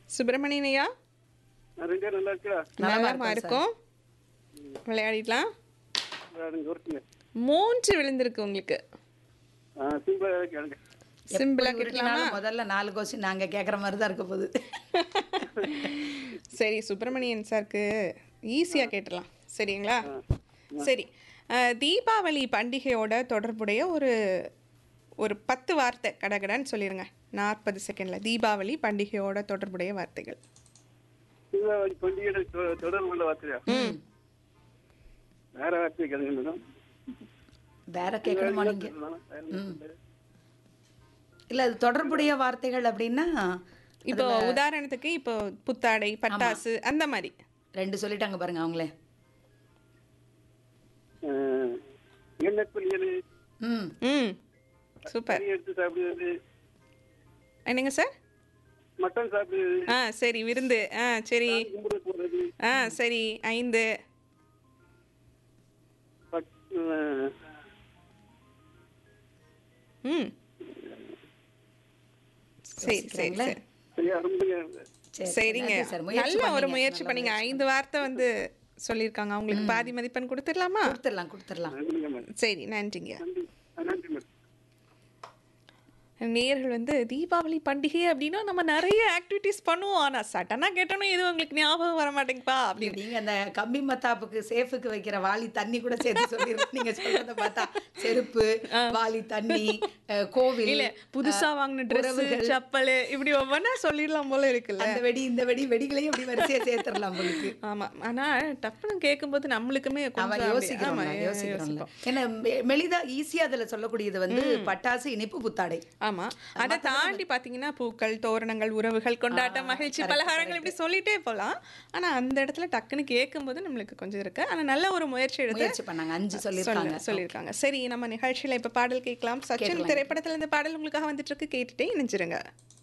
சுப்பிரமணியன் ஐயா, ரெண்டு நல்லா இருக்கா? நலமா இருக்கும். விளையாடிடலாம். விளையாடுங்க, ஒருத்தங்க. 3 விழுந்திருக்கு உங்களுக்கு. சிம்பிளா கேளுங்க. சிம்பிளா எப்படி கேட்கலாமா? உருட்டினாலும் முதல்ல 4 கொஸ்டின் நாங்க கேட்குற மாதிரி தான் இருக்க போகுது. சரி, சுப்பிரமணியன் சாருக்கு ஈஸியாக கேட்டுடலாம். சரிங்களா? சரி, தீபாவளி பண்டிகையோட தொடர்புடைய ஒரு ஒரு 10 வார்த்தை கடகடன்னு சொல்லிடுங்க. 40 செகண்டில் தீபாவளி பண்டிகையோட தொடர்புடைய வார்த்தைகள். தீபாவளி பண்டிகை தொடர்பு உள்ள வார்த்தையா? வேற வார்த்தையை கேளுங்க மேடம். வேற கேட்கணுமா நீங்க? இல்ல அது தொடர்புடைய வார்த்தைகள் அப்படின்னா இப்போ உதாரணத்துக்கு இப்போ புத்தாடை, பட்டாசு, அந்த மாதிரி 2 சொல்லிட்டாங்க பாருங்க அவங்களே. எண்ணெய் ம் ம் சூப்பர். எடுத்து சாப்பிடுறது, என்னங்க சார்? மட்டன் சாப்பிடுறது, சரி, விருந்து. சரி. கும்பிட போறது, சரி, 5. ம் சரி சரி சரி சரிங்க. நல்ல ஒரு முயற்சி பண்ணீங்க. 5 வார்த்தை வந்து சொல்லியிருக்காங்க. அவங்களுக்கு பாதி மதிப்பெண் கொடுத்துடலாமா? கொடுத்துடலாம். சரி, நன்றிங்க. நன்றி மேடம். நேயர்கள் வந்து தீபாவளி பண்டிகை அப்படின்னா நம்ம நிறைய ஆக்டிவிட்டிஸ் பண்ணுவோம். ஆனால் சட்டனாக கேட்டோன்னா எதுவும் உங்களுக்கு ஞாபகம் வர மாட்டேங்கப்பா அப்படின்னு. நீங்க அந்த கம்பி மத்தாப்புக்கு சேஃபுக்கு வைக்கிற வாளி தண்ணி கூட சேர்த்து சொல்லிடுறோம். நீங்க சொல்றத பார்த்தா செருப்பு, வாளி தண்ணி, கோவில், இல்ல புதுசா வாங்கின ட்ரெஸ், செப்பல், இப்படி ஒவ்வொன்றா சொல்லிடலாம் போல இருக்குல்ல. அந்த வெடி இந்த வெடி வெடிகளையும் அப்படி வரிசையா சேர்த்துடலாம் உங்களுக்கு. ஆமா, ஆனா டப்புன்னு கேட்கும்போது நம்மளுக்குமே கொஞ்சம் யோசிக்கிறோம். ஏன்னா மெலிதா ஈஸியா அதுல சொல்லக்கூடியது வந்து பட்டாசு, இனிப்பு, புத்தாடை. ஆமா, அதை தாண்டி பாத்தீங்கன்னா பூக்கள், தோரணங்கள், உறவுகள், கொண்டாட்டம், மகிழ்ச்சி, பலகாரங்கள் இப்படி சொல்லிட்டே போகலாம். ஆனா அந்த இடத்துல டக்குன்னு கேட்கும்போது நம்மளுக்கு கொஞ்சம் இருக்கு. ஆனா நல்ல ஒரு முயற்சி எடுத்து பண்ணாங்க. 5 சொல்லியிருக்காங்க. சரி, நம்ம நிகழ்ச்சியில இப்ப பாடல் கேட்கலாம். சச்சின் திரைப்படத்துல இந்த பாடல் உங்களுக்காக வந்துட்டு இருக்கு. கேட்டுட்டே இணைஞ்சிருங்க.